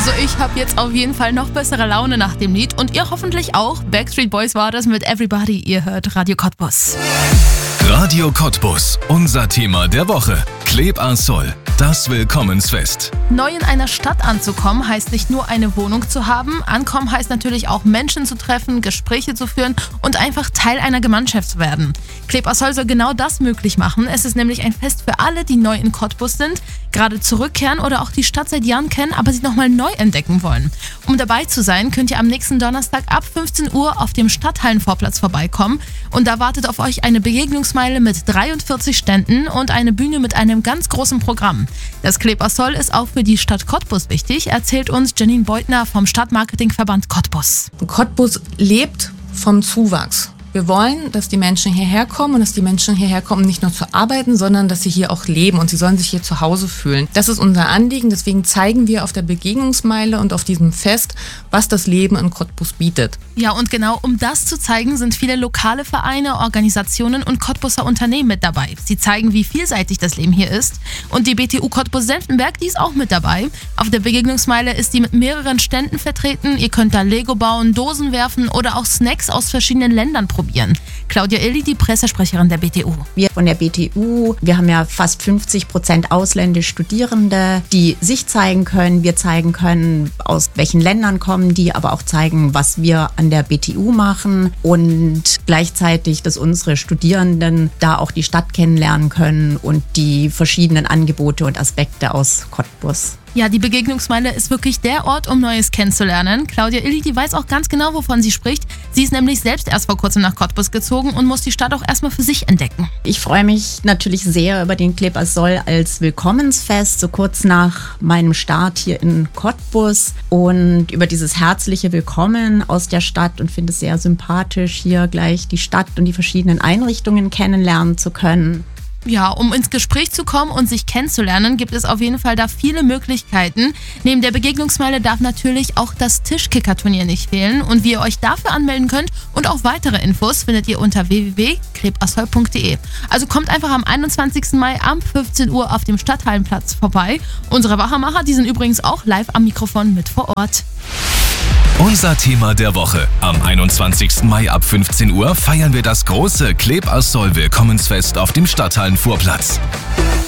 Also ich habe jetzt auf jeden Fall noch bessere Laune nach dem Lied und ihr hoffentlich auch. Backstreet Boys war das mit Everybody. Ihr hört Radio Cottbus. Radio Cottbus, unser Thema der Woche. Kleb a Sol, das Willkommensfest. Neu in einer Stadt anzukommen, heißt nicht nur eine Wohnung zu haben. Ankommen heißt natürlich auch Menschen zu treffen, Gespräche zu führen und einfach Teil einer Gemeinschaft zu werden. Kleb a Sol soll genau das möglich machen. Es ist nämlich ein Fest für alle, die neu in Cottbus sind, gerade zurückkehren oder auch die Stadt seit Jahren kennen, aber sie nochmal neu entdecken wollen. Um dabei zu sein, könnt ihr am nächsten Donnerstag ab 15 Uhr auf dem Stadthallenvorplatz vorbeikommen. Und da wartet auf euch eine Begegnungsmeile mit 43 Ständen und eine Bühne mit einem ganz großen Programm. Das Kleb a Sol ist auch für die Stadt Cottbus wichtig, erzählt uns Janine Beutner vom Stadtmarketingverband Cottbus. Cottbus lebt vom Zuwachs. Wir wollen, dass die Menschen hierher kommen und dass die Menschen hierher kommen, nicht nur zu arbeiten, sondern dass sie hier auch leben und sie sollen sich hier zu Hause fühlen. Das ist unser Anliegen, deswegen zeigen wir auf der Begegnungsmeile und auf diesem Fest, was das Leben in Cottbus bietet. Ja, und genau um das zu zeigen, sind viele lokale Vereine, Organisationen und Cottbuser Unternehmen mit dabei. Sie zeigen, wie vielseitig das Leben hier ist. Und die BTU Cottbus-Senftenberg, die ist auch mit dabei. Auf der Begegnungsmeile ist die mit mehreren Ständen vertreten. Ihr könnt da Lego bauen, Dosen werfen oder auch Snacks aus verschiedenen Ländern probieren. Claudia Illy, die Pressesprecherin der BTU. Wir von der BTU, wir haben ja fast 50% ausländische Studierende, die sich zeigen können. Wir zeigen können, aus welchen Ländern kommen die, aber auch zeigen, was wir an der BTU machen und gleichzeitig, dass unsere Studierenden da auch die Stadt kennenlernen können und die verschiedenen Angebote und Aspekte aus Cottbus. Ja, die Begegnungsmeile ist wirklich der Ort, um Neues kennenzulernen. Claudia Illy, die weiß auch ganz genau, wovon sie spricht. Sie ist nämlich selbst erst vor kurzem nach Cottbus gezogen und muss die Stadt auch erstmal für sich entdecken. Ich freue mich natürlich sehr über den Kleb a Sol als Willkommensfest, so kurz nach meinem Start hier in Cottbus und über dieses herzliche Willkommen aus der Stadt und finde es sehr sympathisch, hier gleich die Stadt und die verschiedenen Einrichtungen kennenlernen zu können. Ja, um ins Gespräch zu kommen und sich kennenzulernen, gibt es auf jeden Fall da viele Möglichkeiten. Neben der Begegnungsmeile darf natürlich auch das Tischkicker-Turnier nicht fehlen. Und wie ihr euch dafür anmelden könnt und auch weitere Infos findet ihr unter www.klebasol.de. Also kommt einfach am 21. Mai um 15 Uhr auf dem Stadthallenplatz vorbei. Unsere Wachermacher, die sind übrigens auch live am Mikrofon mit vor Ort. Unser Thema der Woche. Am 21. Mai ab 15 Uhr feiern wir das große Kleb a Sol Willkommensfest auf dem Stadthallenvorplatz.